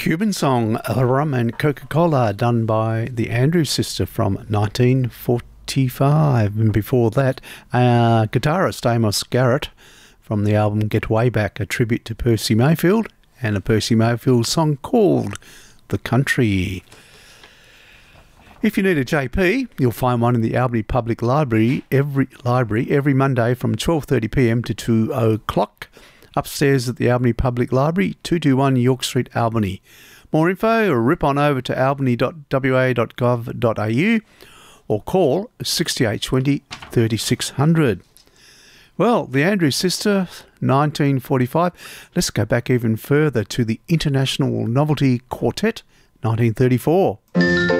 Cuban song Rum and Coca-Cola, done by the Andrews Sister from 1945. And before that, guitarist Amos Garrett from the album Get Way Back, a tribute to Percy Mayfield, and a Percy Mayfield song called The Country. If you need a JP, you'll find one in the Albany Public Library every Monday from 12:30pm to 2 o'clock. Upstairs at the Albany Public Library, 221 York Street, Albany. More info, rip on over to albany.wa.gov.au or call 6820 3600. Well, the Andrews Sister, 1945. Let's go back even further to the International Novelty Quartet, 1934.